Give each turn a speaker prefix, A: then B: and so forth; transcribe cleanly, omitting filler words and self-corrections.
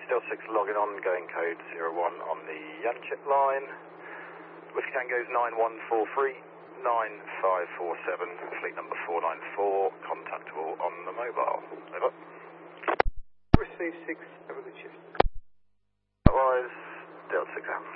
A: still 6 logging on, going code 01 on the Yanchip line. Whiskey Tango's 9143, 9547, fleet number 494, contactable on the mobile. Over.
B: Receive 6, have a good shift.
A: Otherwise, Delta 6 out.